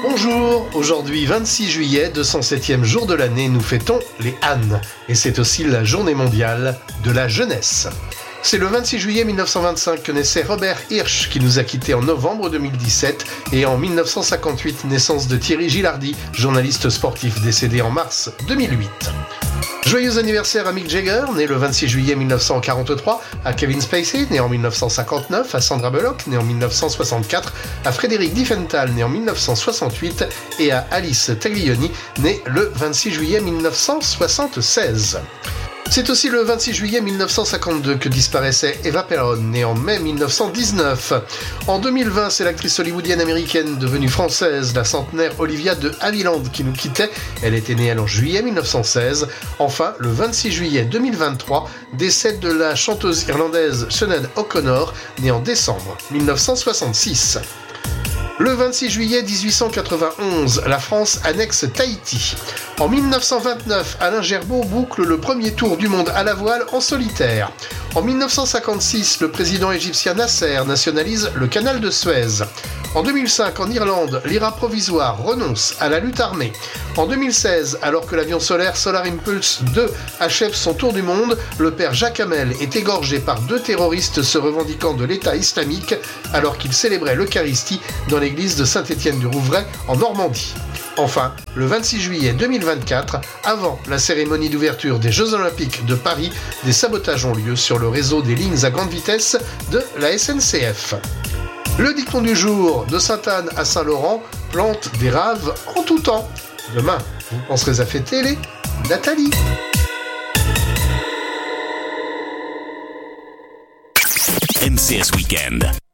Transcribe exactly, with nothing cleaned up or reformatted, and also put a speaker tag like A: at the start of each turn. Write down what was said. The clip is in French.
A: Bonjour, aujourd'hui vingt-six juillet, deux cent septième jour de l'année, nous fêtons les ânes. Et c'est aussi la journée mondiale de la jeunesse. C'est le vingt-six juillet mille neuf cent vingt-cinq que naissait Robert Hirsch, qui nous a quittés en novembre deux mille dix-sept, et en mille neuf cent cinquante-huit, naissance de Thierry Gilardi, journaliste sportif décédé en mars deux mille huit. Joyeux anniversaire à Mick Jagger, né le vingt-six juillet mille neuf cent quarante-trois, à Kevin Spacey, né en mille neuf cent cinquante-neuf, à Sandra Bullock, né en mille neuf cent soixante-quatre, à Frédéric Diffenthal, né en mille neuf cent soixante-huit, et à Alice Taglioni, né le vingt-six juillet mille neuf cent soixante-seize. C'est aussi le vingt-six juillet mille neuf cent cinquante-deux que disparaissait Eva Perón, née en mai mille neuf cent dix-neuf. En deux mille vingt, c'est l'actrice hollywoodienne américaine devenue française, la centenaire Olivia de Havilland, qui nous quittait. Elle était née elle en juillet mille neuf cent seize. Enfin, le vingt-six juillet deux mille vingt-trois, décès de la chanteuse irlandaise Sinéad O'Connor, née en décembre mille neuf cent soixante-six. Le vingt-six juillet dix-huit cent quatre-vingt-onze, la France annexe Tahiti. En mille neuf cent vingt-neuf, Alain Gerbaud boucle le premier tour du monde à la voile en solitaire. En mille neuf cent cinquante-six, le président égyptien Nasser nationalise le canal de Suez. En deux mille cinq, en Irlande, l'I R A provisoire renonce à la lutte armée. En deux mille seize, alors que l'avion solaire Solar Impulse deux achève son tour du monde, le père Jacques Hamel est égorgé par deux terroristes se revendiquant de l'État islamique alors qu'il célébrait l'Eucharistie dans l'église de Saint-Étienne-du-Rouvray en Normandie. Enfin, le vingt-six juillet deux mille vingt-quatre, avant la cérémonie d'ouverture des Jeux Olympiques de Paris, des sabotages ont lieu sur le réseau des lignes à grande vitesse de la S N C F. Le dicton du jour, de Sainte-Anne à Saint-Laurent, plante des raves en tout temps. Demain, vous penserez à fêter les Nathalie.
B: M C S Weekend.